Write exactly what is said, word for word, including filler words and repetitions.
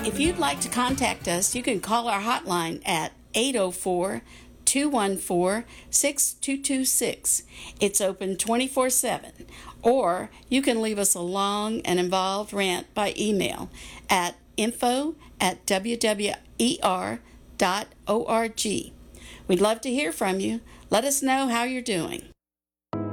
If you'd like to contact us, you can call our hotline at eight oh four, two one four, six two two six. It's open twenty-four seven. Or you can leave us a long and involved rant by email at info at w w e r dot org. We'd love to hear from you. Let us know how you're doing.